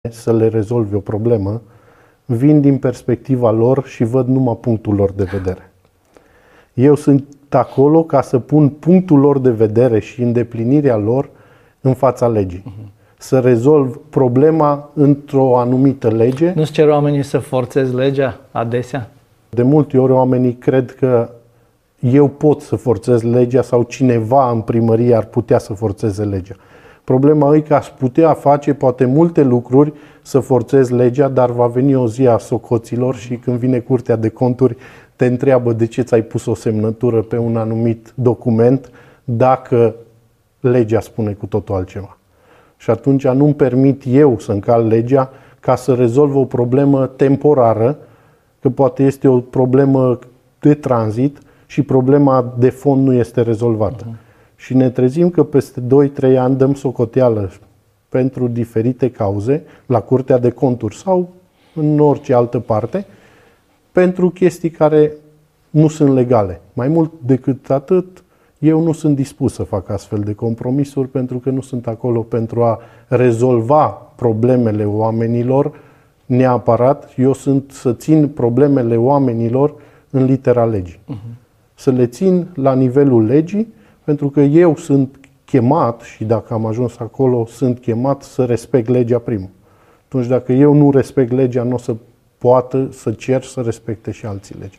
să le rezolvi o problemă, vin din perspectiva lor și văd numai punctul lor de vedere. Eu sunt acolo ca să pun punctul lor de vedere și îndeplinirea lor în fața legii. Să rezolv problema într-o anumită lege. Nu-ți cer oamenii să forțezi legea adesea? De multe ori oamenii cred că eu pot să forțez legea sau cineva în primărie ar putea să forțeze legea. Problema e că aș putea face poate multe lucruri să forțez legea, dar va veni o zi a socoților și când vine Curtea de Conturi te întreabă de ce ți-ai pus o semnătură pe un anumit document dacă legea spune cu totul altceva. Și atunci nu-mi permit eu să încalc legea ca să rezolv o problemă temporară, că poate este o problemă de tranzit și problema de fond nu este rezolvată. Și ne trezim că peste 2-3 ani dăm socoteală pentru diferite cauze la Curtea de Conturi sau în orice altă parte pentru chestii care nu sunt legale. Mai mult decât atât, eu nu sunt dispus să fac astfel de compromisuri pentru că nu sunt acolo pentru a rezolva problemele oamenilor neapărat. Eu sunt să țin problemele oamenilor în litera legii. Să le țin la nivelul legii pentru că eu sunt chemat și dacă am ajuns acolo, sunt chemat să respect legea primul. Atunci dacă eu nu respect legea, nu o să poată să cer să respecte și alții legea.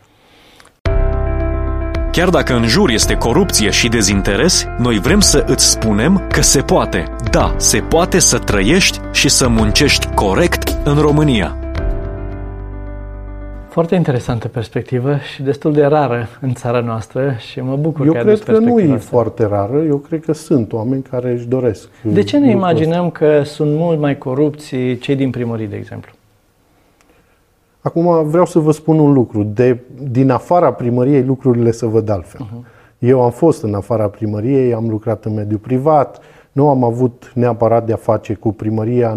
Chiar dacă în jur este corupție și dezinteres, noi vrem să îți spunem că se poate. Da, se poate să trăiești și să muncești corect în România. Foarte interesantă perspectivă și destul de rară în țara noastră și mă bucur că ai adus perspectiva nu e asta. foarte rară, eu cred că sunt oameni care își doresc. De ce ne imaginăm că sunt mult mai corupți cei din primării, de exemplu? Acum vreau să vă spun un lucru. Din afara primăriei lucrurile se văd altfel. Eu am fost în afara primăriei, am lucrat în mediul privat, nu am avut neapărat de-a face cu primăria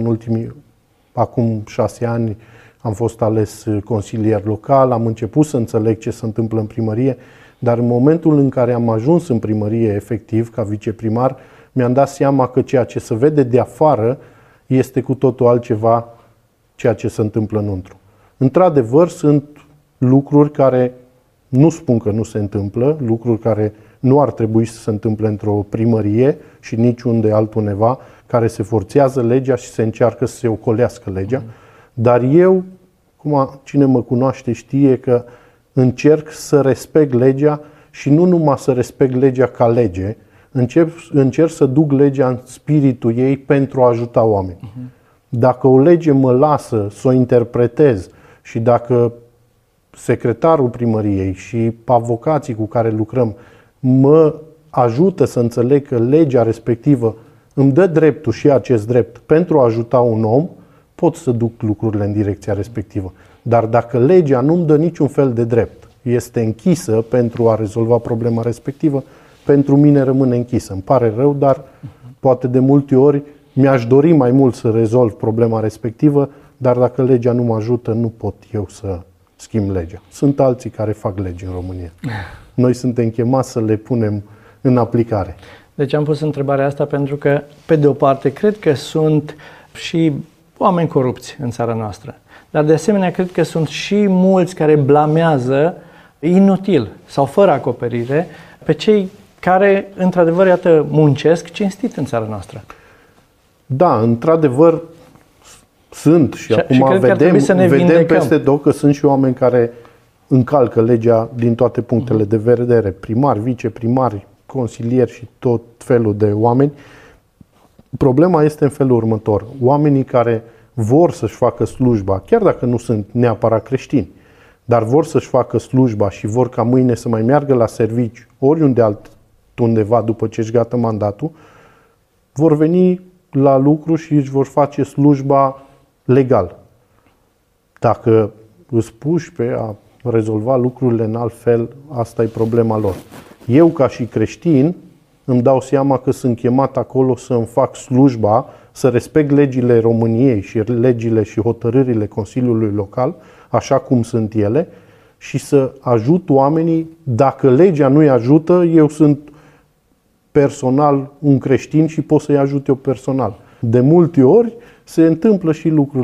acum 6 ani am fost ales consilier local, am început să înțeleg ce se întâmplă în primărie, dar în momentul în care am ajuns în primărie efectiv ca viceprimar, mi-am dat seama că ceea ce se vede de afară este cu totul altceva ceea ce se întâmplă înăuntru. Într-adevăr, sunt lucruri care nu spun că nu se întâmplă, lucruri care nu ar trebui să se întâmple într-o primărie și niciunde altundeva, care se forțează legea și se încearcă să se ocolească legea. Dar eu, cine mă cunoaște știe că încerc să respect legea și nu numai să respect legea ca lege, încerc să duc legea în spiritul ei pentru a ajuta oamenii. Dacă o lege mă lasă să o interpretez și dacă secretarul primăriei și avocații cu care lucrăm mă ajută să înțeleg că legea respectivă îmi dă dreptul și acest drept pentru a ajuta un om, pot să duc lucrurile în direcția respectivă. Dar dacă legea nu-mi dă niciun fel de drept, este închisă pentru a rezolva problema respectivă, pentru mine rămâne închisă. Îmi pare rău, dar poate de multe ori mi-aș dori mai mult să rezolv problema respectivă, dar dacă legea nu mă ajută, nu pot eu să schimb legea. Sunt alții care fac legi în România. Noi suntem chemați să le punem în aplicare. Deci am pus întrebarea asta pentru că, pe de o parte, cred că sunt și oameni corupți în țara noastră. Dar de asemenea, cred că sunt și mulți care blamează inutil sau fără acoperire pe cei care, într-adevăr, iată, muncesc cinstit în țara noastră. Da, într-adevăr, sunt și acum vedem peste tot că sunt și oameni care încalcă legea din toate punctele de vedere. Primari, viceprimari, consilieri și tot felul de oameni. Problema este în felul următor. Oamenii care vor să-și facă slujba, chiar dacă nu sunt neapărat creștini, dar vor să-și facă slujba și vor ca mâine să mai meargă la serviciu oriunde altundeva după ce își gata mandatul, vor veni la lucru și își vor face slujba legal. Dacă îți puși pe a rezolva lucrurile în alt fel, asta e problema lor. Eu, ca și creștin, îmi dau seama că sunt chemat acolo să îmi fac slujba, să respect legile României și legile și hotărârile Consiliului Local, așa cum sunt ele, și să ajut oamenii. Dacă legea nu-i ajută, eu sunt personal un creștin și pot să-i ajut eu personal. De multe ori se întâmplă și lucruri